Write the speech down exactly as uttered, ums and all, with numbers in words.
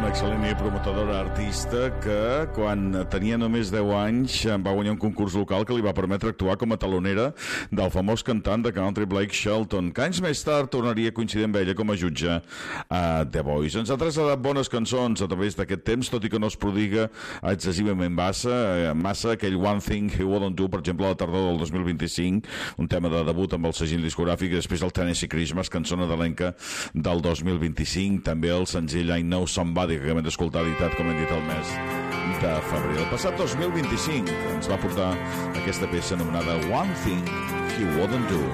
una excel·lent i promotadora artista que, quan tenia només deu anys, va guanyar un concurs local que li va permetre actuar com a talonera del famós cantant de country Blake Shelton, que anys més tard tornaria a coincidir amb ella com a jutge a The Voice. Ens ha traslladat bones cançons a través d'aquest temps, tot i que no es prodiga excessivament massa, massa aquell One Thing He Wouldn't Do, per exemple, a la tardor del dos mil vint-i-cinc, un tema de debut amb el segell discogràfic, i després el Tennessee Christmas, cançó nadalenca del dos mil vint-i-cinc, també el senzill I Know Somebody, que acabem d'escoltar, editat, com hem dit, el mes de febrer. El passat dos mil vint-i-cinc ens va portar aquesta peça anomenada One Thing He Wouldn't Do.